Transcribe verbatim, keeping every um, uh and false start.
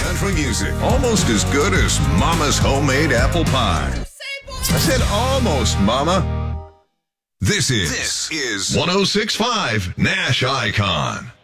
country music. Almost as good as Mama's homemade apple pie. I said almost, Mama. This is, this is one oh six point five Nash Icon.